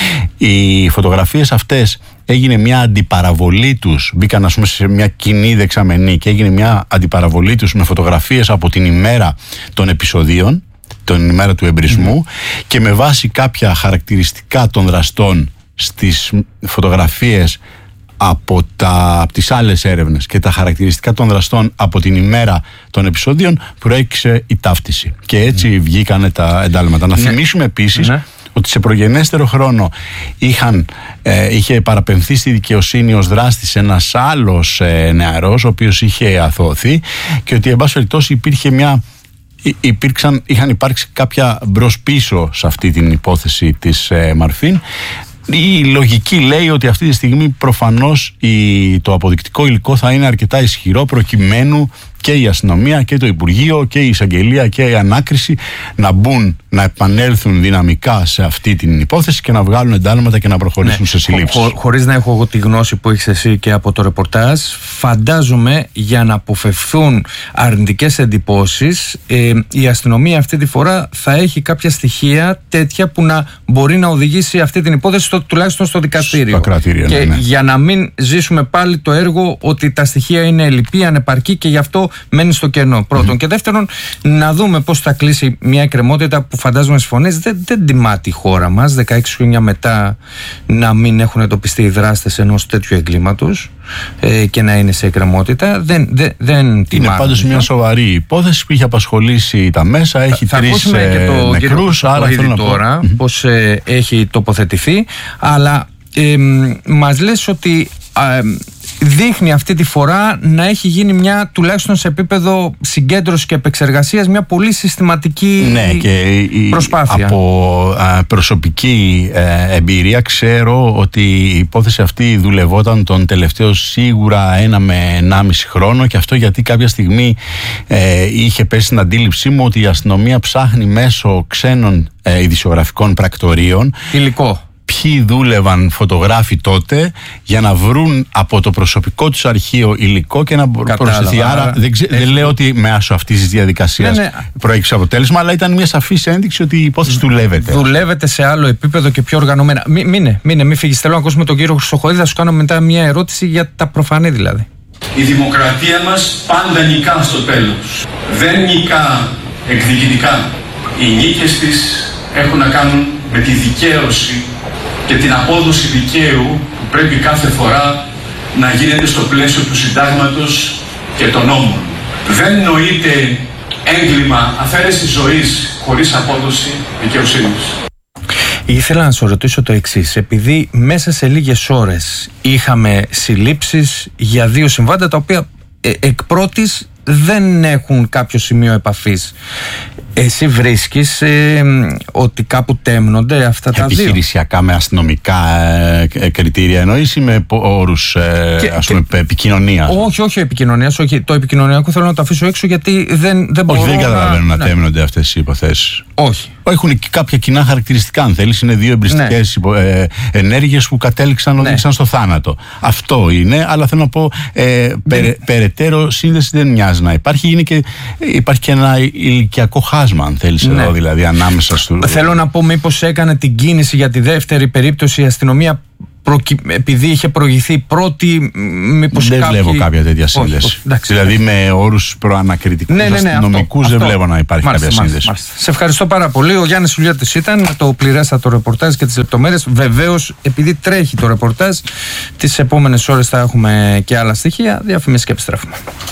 Οι φωτογραφίες αυτές έγινε μια αντιπαραβολή τους, μπήκαν ας πούμε σε μια κοινή δεξαμενή και έγινε μια αντιπαραβολή τους με φωτογραφίες από την ημέρα των επεισοδίων, την ημέρα του εμπρισμού, mm. και με βάση κάποια χαρακτηριστικά των δραστών στις φωτογραφίες από, τα, από τις άλλες έρευνες και τα χαρακτηριστικά των δραστών από την ημέρα των επεισοδίων, προέκυψε η ταύτιση. Και έτσι mm. βγήκανε τα εντάλματα. Να mm. θυμίσουμε επίσης mm. ότι σε προγενέστερο χρόνο είχαν, ε, είχε παραπεμφθεί στη δικαιοσύνη ως δράστης ένας άλλος ε, νεαρός, ο οποίος είχε αθωωωθεί, και ότι εν πάση περιπτώσει υπήρχε μια, υπήρξαν, είχαν υπάρξει κάποια μπρος πίσω σε αυτή την υπόθεση της ε, Μαρφίν. Η λογική λέει ότι αυτή τη στιγμή προφανώς η, το αποδεικτικό υλικό θα είναι αρκετά ισχυρό, προκειμένου και η αστυνομία και το Υπουργείο και η εισαγγελία και η ανάκριση να μπουν, να επανέλθουν δυναμικά σε αυτή την υπόθεση και να βγάλουν εντάλματα και να προχωρήσουν ναι. σε συλλήψεις. Χω, χωρίς να έχω εγώ τη γνώση που έχεις εσύ και από το ρεπορτάζ, φαντάζομαι για να αποφευθούν αρνητικές εντυπώσεις, ε, η αστυνομία αυτή τη φορά θα έχει κάποια στοιχεία τέτοια που να μπορεί να οδηγήσει αυτή την υπόθεση στο, τουλάχιστον στο δικαστήριο. Στο κρατήριο, και ναι, ναι. για να μην ζήσουμε πάλι το έργο ότι τα στοιχεία είναι ελλειπή, ανεπαρκή και γι' αυτό μένει στο κενό. Πρώτον. Mm-hmm. Και δεύτερον, να δούμε πώς θα κλείσει μια εκκρεμότητα που φαντάζομαι συμφωνείς δεν, δεν τιμά τη χώρα μας δεκαέξι χρόνια μετά να μην έχουν εντοπιστεί οι δράστες ενός τέτοιου εγκλήματος ε, και να είναι σε εκκρεμότητα. Δεν, δεν, δεν τιμά. Είναι πάντως μια σοβαρή υπόθεση που είχε απασχολήσει τα μέσα, έχει θα τρεις ε, και το νεκρούς, άρα θέλω να τώρα πω. πώς ε, έχει τοποθετηθεί, αλλά ε, μας λες ότι ε, δείχνει αυτή τη φορά να έχει γίνει μια, τουλάχιστον σε επίπεδο συγκέντρωσης και επεξεργασίας, μια πολύ συστηματική ναι, και προσπάθεια. Από α, προσωπική ε, εμπειρία ξέρω ότι η υπόθεση αυτή δουλευόταν τον τελευταίο σίγουρα ένα με ενάμιση χρόνο, και αυτό γιατί κάποια στιγμή ε, είχε πέσει στην αντίληψή μου ότι η αστυνομία ψάχνει μέσω ξένων ε, ειδησιογραφικών πρακτορείων υλικό. Ποιοι δούλευαν φωτογράφοι τότε για να βρουν από το προσωπικό τους αρχείο υλικό και να προσθεθεί. Άρα δεν, ξε... δεν λέω ότι μέσω αυτής της διαδικασίας ναι, ναι. προέκυψε αποτέλεσμα, αλλά ήταν μια σαφής ένδειξη ότι η υπόθεση δουλεύεται. Δουλεύεται σε άλλο επίπεδο και πιο οργανωμένα. Μην μείνε, μείνε, μην φύγεις. Θέλω να ακούσουμε τον κύριο Χρυσοχοίδη, θα σου κάνω μετά μια ερώτηση για τα προφανή δηλαδή. Η δημοκρατία μας πάντα νικά στο τέλος. Δεν νικά εκδικητικά. Οι νίκες της έχουν να κάνουν με τη δικαίωση και την απόδοση δικαίου που πρέπει κάθε φορά να γίνεται στο πλαίσιο του συντάγματος και των νόμων. Δεν νοείται έγκλημα αφαίρεσης ζωής χωρίς απόδοση δικαιοσύνης. Ήθελα να σου ρωτήσω το εξής. Επειδή μέσα σε λίγες ώρες είχαμε συλλήψεις για δύο συμβάντα τα οποία ε, εκ πρώτης δεν έχουν κάποιο σημείο επαφής, εσύ βρίσκεις ε, ότι κάπου τέμνονται αυτά τα δύο? Επιχειρησιακά με αστυνομικά ε, κριτήρια εννοείς ή με όρους ε, ας πούμε επικοινωνίας? Όχι, όχι επικοινωνίας, όχι. Το επικοινωνιακό θέλω να το αφήσω έξω γιατί δεν, δεν μπορώ. Όχι, δεν καταλαβαίνω να, να ναι. τέμνονται αυτές οι υποθέσεις. Όχι. Έχουν και κάποια κοινά χαρακτηριστικά, αν θέλεις. Είναι δύο εμπριστικές ναι. ε, ενέργειες που κατέληξαν, ναι. οδήγησαν στο θάνατο. Αυτό είναι, αλλά θέλω να πω ε, περαι, περαιτέρω σύνδεση δεν μοιάζει να υπάρχει. Είναι και, υπάρχει και ένα ηλικιακό χάσμα, αν θέλεις, ναι. εδώ δηλαδή, ανάμεσα στο. Θέλω να πω, μήπως έκανε την κίνηση για τη δεύτερη περίπτωση η αστυνομία επειδή είχε προηγηθεί η πρώτη, μήπως δεν κάποιοι... βλέπω κάποια τέτοια σύνδεση. Όχι, εντάξει, δηλαδή εντάξει. με όρους προανακριτικούς ναι, ναι, ναι, αστυνομικούς αυτό, δεν αυτό. βλέπω να υπάρχει μάλιστα, κάποια μάλιστα, σύνδεση. Μάλιστα. Σε ευχαριστώ πάρα πολύ. Ο Γιάννης Σουλιώτης ήταν με το πληρέστατο ρεπορτάζ και τις λεπτομέρειες. Βεβαίως, επειδή τρέχει το ρεπορτάζ, τις επόμενες ώρες θα έχουμε και άλλα στοιχεία. Διαφημίσεις και επιστρέφουμε.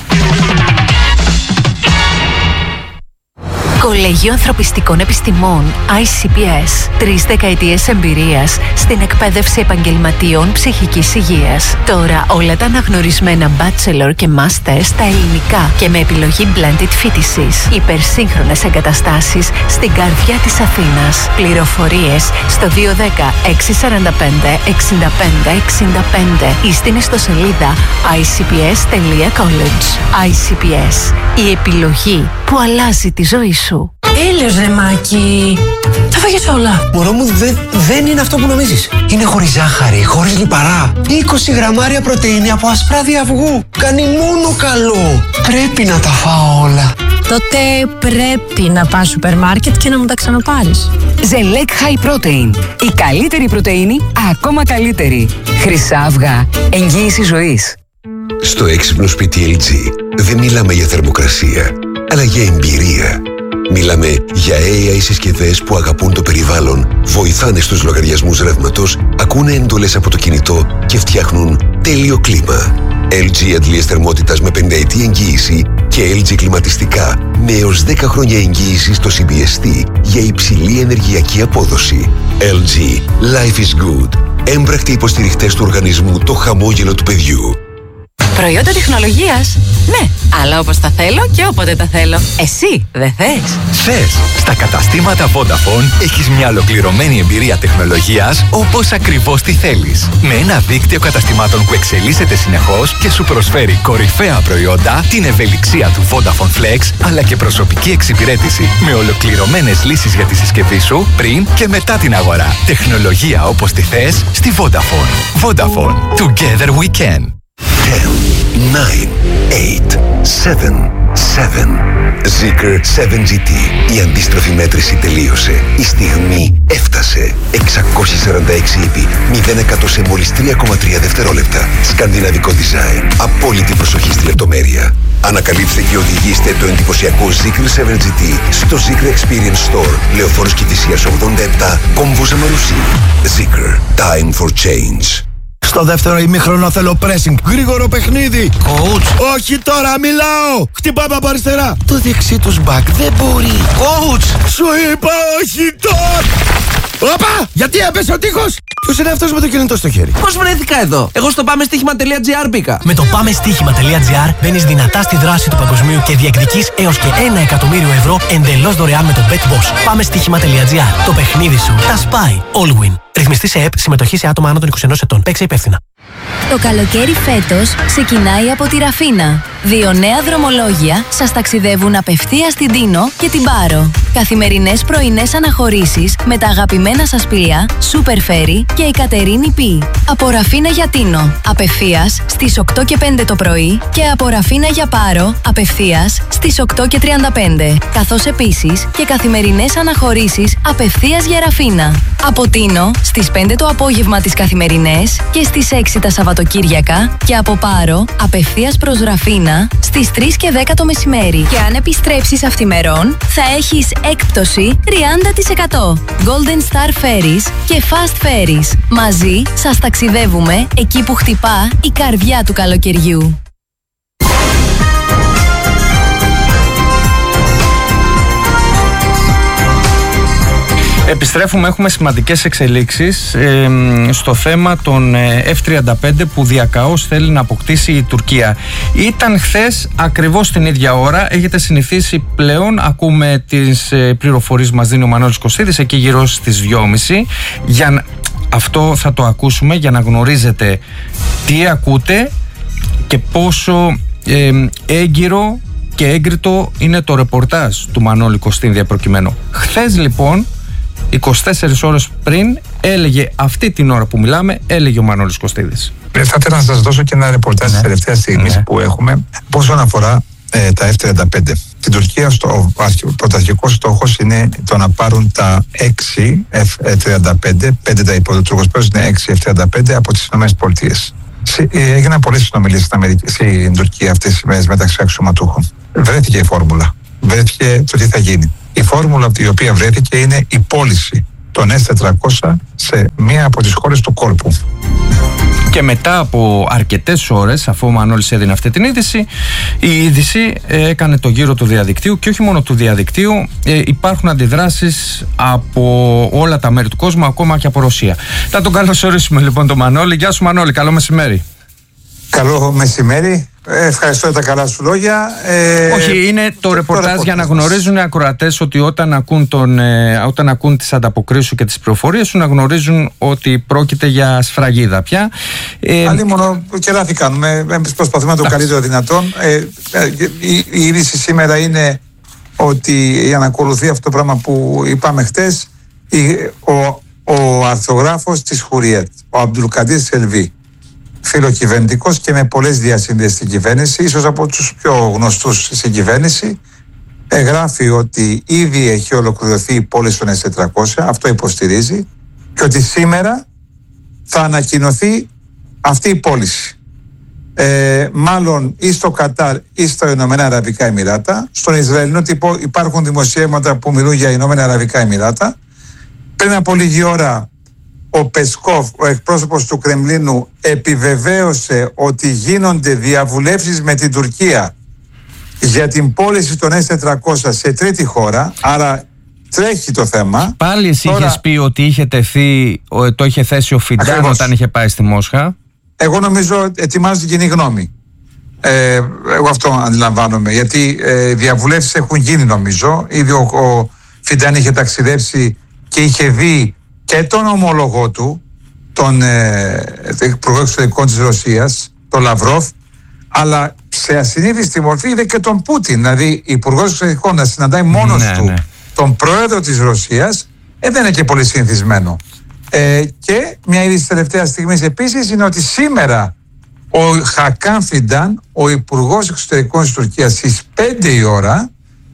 Κολέγιο Ανθρωπιστικών Επιστημών άι σι πι ες. Τρεις δεκαετίες εμπειρίας στην εκπαίδευση επαγγελματίων ψυχικής υγείας. Τώρα όλα τα αναγνωρισμένα bachelor και master στα ελληνικά και με επιλογή blended φοιτησης. Υπερσύγχρονες εγκαταστάσεις στην καρδιά της Αθήνας. Πληροφορίες στο δύο ένα μηδέν έξι τέσσερα πέντε εξήντα πέντε εξήντα πέντε ή στην ιστοσελίδα άι σι πι ες τελεία college. άι σι πι ες. Η επιλογή που αλλάζει τη ζωή σου. Έλεος ρε Μάκη, τα φάγες όλα. Μωρό μου, δε, δεν είναι αυτό που νομίζεις. Είναι χωρίς ζάχαρη, χωρίς λιπαρά. είκοσι γραμμάρια πρωτεΐνη από ασπράδι αυγού. Κάνει μόνο καλό. Πρέπει να τα φάω όλα. Τότε πρέπει να πας σούπερ μάρκετ και να μου τα ξαναπάρεις. Ζελέκ High Protein. Η καλύτερη πρωτεΐνη, ακόμα καλύτερη. Χρυσά αυγά. Εγγύηση ζωής. Στο έξυπνο σπίτι ελ τζι δεν μιλάμε για θερμοκρασία, αλλά για εμπειρία. Μιλάμε για έι άι συσκευές που αγαπούν το περιβάλλον, βοηθάνε στους λογαριασμούς ρεύματος, ακούνε εντολές από το κινητό και φτιάχνουν τέλειο κλίμα. ελ τζι αντλίες θερμότητας με πενταετή εγγύηση και ελ τζι κλιματιστικά με έως δέκα χρόνια εγγύηση στο σι μπι ες τι για υψηλή ενεργειακή απόδοση. ελ τζι. Life is good. Έμπρακτοι υποστηριχτές του οργανισμού Το Χαμόγελο του Παιδιού. Προϊόντα τεχνολογίας. Ναι, αλλά όπως τα θέλω και όποτε τα θέλω. Εσύ δεν θες? Θες. Στα καταστήματα Vodafone έχεις μια ολοκληρωμένη εμπειρία τεχνολογίας όπως ακριβώς τη θέλεις. Με ένα δίκτυο καταστημάτων που εξελίσσεται συνεχώς και σου προσφέρει κορυφαία προϊόντα, την ευελιξία του Vodafone Flex, αλλά και προσωπική εξυπηρέτηση με ολοκληρωμένες λύσεις για τη συσκευή σου πριν και μετά την αγορά. Τεχνολογία όπως τη θες στη Vodafone. Vodafone. Together we can. ten, nine, eight, seven, seven. Zeekr σέβεν τζι τι. Η αντίστροφη μέτρηση τελείωσε. Η στιγμή έφτασε. εξακόσια σαράντα έξι ύπη, μηδέν εκατό σε μόλις τρία κόμμα τρία δευτερόλεπτα. Σκανδιναβικό design. Απόλυτη προσοχή στη λεπτομέρεια. Ανακαλύψτε και οδηγήστε το εντυπωσιακό Zeekr σέβεν τζι τι στο Zeekr Experience Store, Λεωφόρος Κηφισίας ογδόντα επτά, Κόμβος Αμαρουσί. Zeekr. Time for change. Στο δεύτερο ημίχρονο θέλω pressing. Γρήγορο παιχνίδι. Coach. Όχι τώρα, μιλάω. Χτυπάμε από αριστερά. Το δεξί τους back δεν μπορεί. Coach. Σου είπα όχι τώρα. Όπα! Γιατί έπεσε ο τείχος. Ποιος είναι αυτός με το κινητό στο χέρι? Πώς βρέθηκα εδώ? Εγώ στο πάμε στοίχημα τελεία τζι άρ μπήκα. Με το πάμε στοίχημα τελεία τζι άρ μπαίνεις δυνατά στη δράση του παγκοσμίου και διεκδικείς έως και ένα εκατομμύριο ευρώ εντελώς δωρεάν με το BetBoss. πάμε στοίχημα τελεία τζι άρ. Το παιχνίδι σου τα σπάει. All win. Ρυθμιστή σε ΕΠ, συμμετοχή σε άτομα άνω των είκοσι ενός ετών. Παίξε υπεύθυνα. Το καλοκαίρι φέτος ξεκινάει από τη Ραφίνα. Δύο νέα δρομολόγια σας ταξιδεύουν απευθείας στην Τίνο και την Πάρο. Καθημερινές πρωινές αναχωρήσεις με τα αγαπημένα σας πλοία Super Ferry και η Κατερίνη Πι. Από Ραφίνα για Τίνο, απευθείας στις οκτώ και πέντε το πρωί και από Ραφίνα για Πάρο, απευθείας στις οκτώ και τριάντα πέντε. Καθώς επίσης και καθημερινές αναχωρήσεις απευθείας για Ραφίνα. Από Τίνο στις πέντε το απόγευμα τις καθημερινές και στις έξι τα Σαββατοκύριακα και από Πάρο απευθείας προς Ραφίνα Αθήνα στις τρεις και δέκα το μεσημέρι. Και αν επιστρέψεις αυθημερών, θα έχεις έκπτωση τριάντα τοις εκατό. Golden Star Ferries και Fast Ferries. Μαζί σας ταξιδεύουμε εκεί που χτυπά η καρδιά του καλοκαιριού. Επιστρέφουμε, έχουμε σημαντικές εξελίξεις ε, στο θέμα των εφ τριάντα πέντε που διακαώς θέλει να αποκτήσει η Τουρκία. Ήταν χθες ακριβώς την ίδια ώρα, έχετε συνηθίσει πλέον, ακούμε τις ε, πληροφορίες μας δίνει ο Μανώλης Κωστίδης, εκεί γύρω στις δυόμιση. Για να, αυτό θα το ακούσουμε για να γνωρίζετε τι ακούτε και πόσο ε, έγκυρο και έγκριτο είναι το ρεπορτάζ του Μανώλη Κωστίδη προκειμένου. Χθες λοιπόν, είκοσι τέσσερις ώρες πριν, έλεγε αυτή την ώρα που μιλάμε, έλεγε ο Μανώλης Κωστίδης. Θα ήθελα να σας δώσω και ένα ρεπορτάζ της τελευταίας στιγμής ναι. που έχουμε όσον αφορά ε, τα εφ τριάντα πέντε. Στην Τουρκία ο πρωταρχικός στόχος είναι το να πάρουν τα έξι εφ τριάντα πέντε, πέντε τα υποτουρκοσπέζουν είναι έξι εφ τριάντα πέντε από τις ΗΠΑ. Έγιναν πολλές συνομιλίες στην, Αμερική, στην Τουρκία αυτές τις μέρες μεταξύ αξιωματούχων. Βρέθηκε η φόρμουλα. Βρέθηκε το τι θα γίνει. Η φόρμουλα η οποία βρέθηκε είναι η πώληση των ες τετρακόσια σε μία από τις χώρες του κόλπου. Και μετά από αρκετές ώρες, αφού ο Μανώλης έδινε αυτή την είδηση, η είδηση έκανε το γύρο του διαδικτύου και όχι μόνο του διαδικτύου, υπάρχουν αντιδράσεις από όλα τα μέρη του κόσμου, ακόμα και από Ρωσία. Θα τον καλωσορίσουμε λοιπόν τον Μανώλη. Γεια σου Μανώλη, καλό μεσημέρι. Καλό μεσημέρι. Ευχαριστώ για τα καλά σου λόγια. Ε, Όχι, είναι το, το ρεπορτάζ, το ρεπορτάζ για να γνωρίζουν οι ακροατές ότι όταν ακούν, τον, ε, όταν ακούν τις ανταποκρίσεις σου και τις πληροφορίες σου, να γνωρίζουν ότι πρόκειται για σφραγίδα πια. Ε, Αλλή μόνο και λάθη κάνουμε. Εμείς προσπαθούμε να το καλύτερο δυνατόν. Ε, ε, η, η είδηση σήμερα είναι ότι για να ακολουθεί αυτό το πράγμα που είπαμε χτες, η, ο, ο αρθρογράφος της Χουριέτ, ο Αμπτουλκαντήρ Σελβί, φιλοκυβερνητικός και με πολλές διασύνδεσεις στην κυβέρνηση, ίσως από τους πιο γνωστούς στην κυβέρνηση, γράφει ότι ήδη έχει ολοκληρωθεί η πώληση των ες τετρακόσια, αυτό υποστηρίζει, και ότι σήμερα θα ανακοινωθεί αυτή η πώληση. Ε, μάλλον ή στο Κατάρ ή στα Ηνωμένα Αραβικά Εμιράτα. Στον Ισραηλινό τύπο υπάρχουν δημοσιεύματα που μιλούν για Ηνωμένα Αραβικά Εμιράτα. Πριν από λίγη ώρα ο Πεσκόφ, ο εκπρόσωπος του Κρεμλίνου, επιβεβαίωσε ότι γίνονται διαβουλεύσεις με την Τουρκία για την πώληση των ες τετρακόσια σε τρίτη χώρα, άρα τρέχει το θέμα. Πάλι εσύ Τώρα... είχες πει ότι είχε τεθεί, το είχε θέσει ο Φιντάν Ακριβώς. όταν είχε πάει στη Μόσχα. Εγώ νομίζω ετοιμάζω την κοινή γνώμη. Ε, εγώ αυτό αντιλαμβάνομαι, γιατί ε, διαβουλεύσεις έχουν γίνει νομίζω. Ήδη ο, ο Φιντάν είχε ταξιδέψει και είχε δει και τον ομολογό του, τον ε, υπουργό εξωτερικών της Ρωσίας, τον Λαυρόφ, αλλά σε ασυνήθιστη μορφή είδε και τον Πούτιν. Δηλαδή, υπουργός εξωτερικών να συναντάει μόνος ναι, του ναι. τον πρόεδρο της Ρωσίας, ε, δεν είναι και πολύ συνηθισμένο. Ε, και μια είδηση τελευταία στιγμή επίσης είναι ότι σήμερα ο Χακάν Φιντάν, ο υπουργός εξωτερικών της Τουρκίας, στις πέντε η ώρα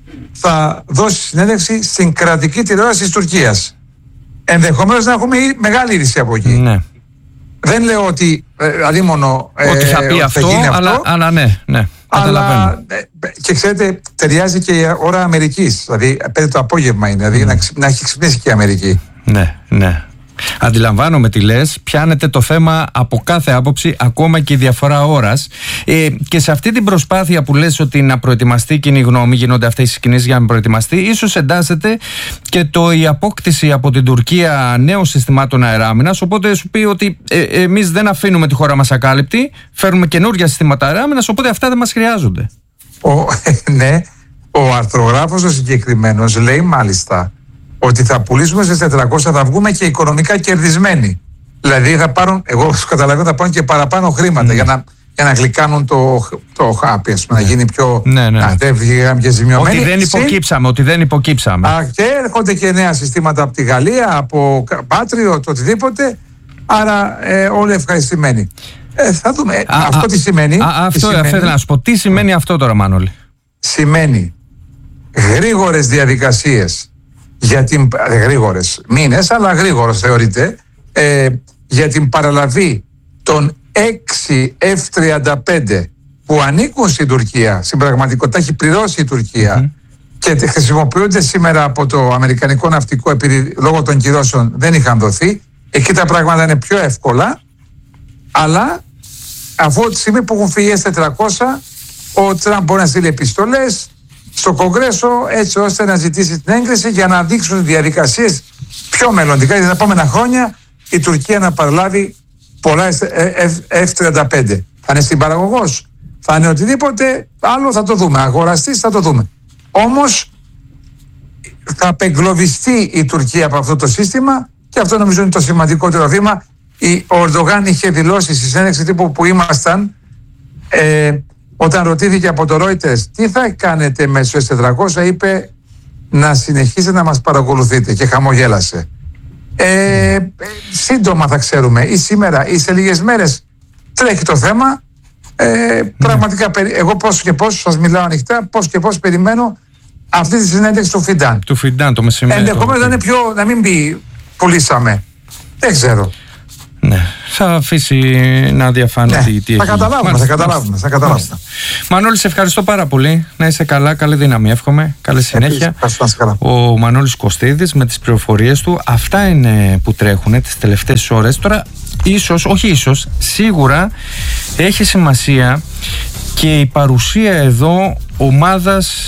θα δώσει συνέντευξη στην κρατική τηλεόραση της Τουρκίας. Ενδεχομένως να έχουμε μεγάλη είδηση από εκεί. Ναι. Δεν λέω ότι δηλαδή μόνο ότι θα πει ε, αυτό, θα αλλά, αυτό, αλλά ναι, ναι. Αλλά, και ξέρετε, ταιριάζει και η ώρα Αμερικής. Δηλαδή, πέντε το απόγευμα είναι, δηλαδή mm. να, να έχει ξυπνήσει και η Αμερική. Ναι, ναι. Αντιλαμβάνομαι τι λες, πιάνετε το θέμα από κάθε άποψη, ακόμα και η διαφορά ώρας. Ε, και σε αυτή την προσπάθεια που λες ότι να προετοιμαστεί κοινή γνώμη, γίνονται αυτές οι κινήσεις για να προετοιμαστεί, ίσως εντάσσεται και το, η απόκτηση από την Τουρκία νέων συστημάτων αεράμινας. Οπότε σου πει ότι ε, εμείς δεν αφήνουμε τη χώρα μας ακάλυπτη, φέρνουμε καινούργια συστήματα αεράμινας, οπότε αυτά δεν μας χρειάζονται. Ο, ναι, ο αρθρογράφος ο συγκεκριμένος λέει μάλιστα ότι θα πουλήσουμε σε τετρακόσια, θα βγούμε και οικονομικά κερδισμένοι. Δηλαδή θα πάρουν, εγώ σου καταλαβαίνω, θα πάρουν και παραπάνω χρήματα mm. για, να, για να γλυκάνουν το, το χάπι, ας πούμε, ναι. να γίνει πιο. Ναι, ναι. Να δεν και ζημιωμένοι. Ότι δεν υποκύψαμε, ότι δεν υποκύψαμε. Α, και έρχονται και νέα συστήματα από τη Γαλλία, από Πάτριο, το οτιδήποτε. Άρα ε, όλοι ευχαριστημένοι. Ε, θα δούμε. Α, αυτό α, τι σημαίνει. Α, αυτό θέλω να σου πω. Τι σημαίνει αυτό τώρα, Μάνολη? Σημαίνει γρήγορες διαδικασίες. Για την, γρήγορες μήνες, αλλά γρήγορος θεωρείται, ε, για την παραλαβή των έξι εφ τριάντα πέντε που που ανήκουν στην Τουρκία, στην πραγματικότητα έχει πληρώσει η Τουρκία mm-hmm. και χρησιμοποιούνται σήμερα από το αμερικανικό ναυτικό επειδή λόγω των κυρώσεων δεν είχαν δοθεί. Εκεί τα πράγματα είναι πιο εύκολα, αλλά αφού τη στιγμή που έχουν φύγει ες τετρακόσια, ο Τραμπ μπορεί να στείλει επιστολές στο Κογκρέσο έτσι ώστε να ζητήσει την έγκριση για να δείξουν διαδικασίες πιο μελλοντικά για τα επόμενα χρόνια η Τουρκία να παραλάβει πολλά εφ τριάντα πέντε. Θα είναι στην παραγωγός, θα είναι οτιδήποτε άλλο, θα το δούμε. Αγοραστής, θα το δούμε. Όμως θα απεγκλωβιστεί η Τουρκία από αυτό το σύστημα και αυτό νομίζω είναι το σημαντικότερο βήμα. Ο Ερντογάν είχε δηλώσει στη συνέντευξη τύπου που ήμασταν ε, όταν ρωτήθηκε από το Reuters τι θα κάνετε με τους ες τετρακόσια, είπε να συνεχίσετε να μας παρακολουθείτε και χαμογέλασε. Ε, σύντομα θα ξέρουμε ή σήμερα ή σε λίγες μέρες τρέχει το θέμα. Ε, πραγματικά εγώ πώς και πώς σας μιλάω ανοιχτά, πώς και πώς περιμένω αυτή τη συνέντευξη του Φιντάν. Του Φιντάν το μεσημέρι. Ενδεχομένως να είναι πιο, να μην πει πουλήσαμε. Δεν ξέρω. Ναι, θα αφήσει να διαφάνει ναι, τι, τι θα καταλάβουμε, θα καταλάβουμε, θα καταλάβουμε. Μανώλη, σε ευχαριστώ πάρα πολύ. Να είσαι καλά, καλή δύναμη, εύχομαι. Καλή συνέχεια. Επίσης, ο Μανώλης Κωστίδης με τις πληροφορίες του. Αυτά είναι που τρέχουν τις τελευταίες ώρες. Τώρα, ίσως, όχι ίσως, σίγουρα έχει σημασία και η παρουσία εδώ ομάδας